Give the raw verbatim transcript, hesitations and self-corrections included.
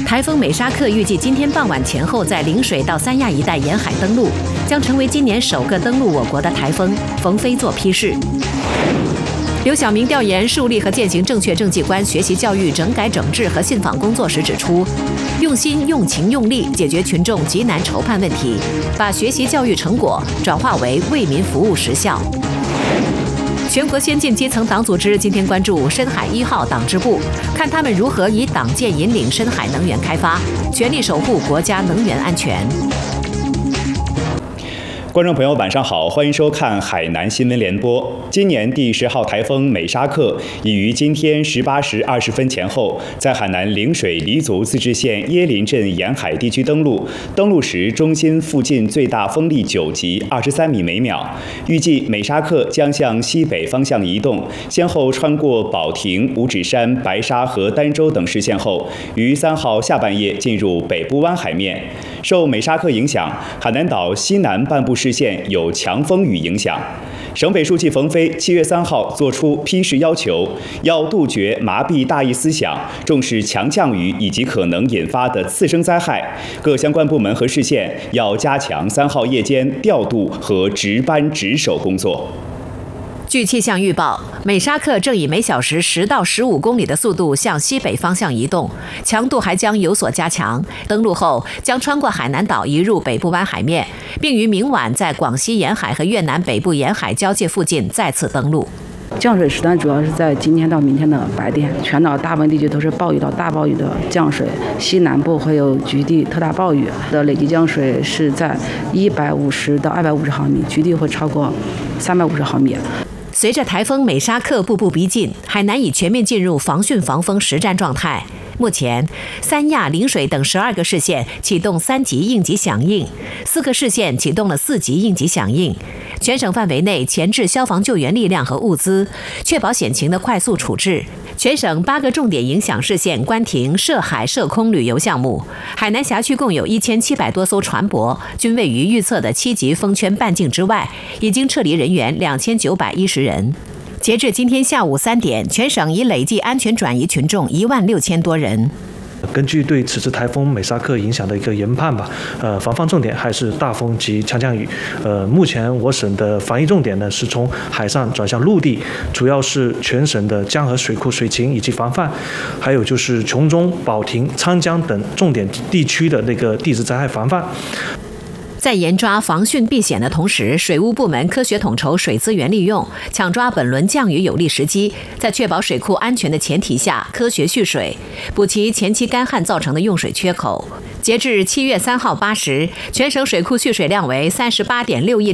台风美沙克预计今天傍晚前后在陵水到三亚一带沿海登陆，将成为今年首个登陆我国的台风。冯飞作批示。刘晓明调研树立和践行正确政绩观学习教育整改整治和信访工作时指出，用心、用情、用力解决群众急难愁盼问题，把学习教育成果转化为为民服务实效。全国先进基层党组织今天关注深海一号党支部，看他们如何以党建引领深海能源开发，全力守护国家能源安全。 观众朋友，晚上好，欢迎收看海南新闻联播。今年第十号台风美沙克已于今天十八时二十分前后，在海南陵水黎族自治县椰林镇沿海地区登陆。登陆时，中心附近最大风力九级，二十三米每秒。预计美沙克将向西北方向移动，先后穿过保亭、五指山、白沙和儋州等市县后，于三号下半夜进入北部湾海面。受美沙克影响，海南岛西南半部市县有强风雨影响。省委书记冯飞七月三号作出批示要求，要杜绝麻痹大意思想，重视强降雨以及可能引发的次生灾害。各相关部门和市县要加强三号夜间调度和值班值守工作。 据气象预报，美沙克正以每小时十到十五公里的速度向西北方向移动，强度还将有所加强。登陆后将穿过海南岛移入北部湾海面，并于明晚在广西沿海和越南北部沿海交界附近再次登陆。 降水时段主要是在今天到明天的白天，全岛大部分地区都是暴雨到大暴雨的降水，西南部会有局地特大暴雨的累计降水是在一百五十到二百五十毫米，局地会超过三百五十毫米。 随着台风美沙克步步逼近，海南已全面进入防汛防风实战状态。目前，三亚、陵水等十二个市县启动三级应急响应，四个市县启动了四级应急响应。全省范围内前置消防救援力量和物资，确保险情的快速处置。全省八个重点影响市县关停涉海涉空旅游项目。海南辖区共有一千七百多艘船舶，均位于预测的七级风圈半径之外，已经撤离人员两千九百一十人。截至今天下午三点，全省已累计安全转移群众一万六千多人。 根据对此次台风美沙克影响的一个研判吧，呃，防范重点还是大风及强降雨。呃，目前我省的防疫重点呢是从海上转向陆地，主要是全省的江河水库水情以及防范，还有就是琼中、保亭、沧江等重点地区的那个地质灾害防范。 在严抓防汛避险的同时，水务部门科学统筹水资源利用，抢抓本轮降雨有利时机，在确保水库安全的前提下，科学蓄水，补齐前期干旱造成的用水缺口。截至七月三号八时，全省水库蓄水量为三十八点六亿。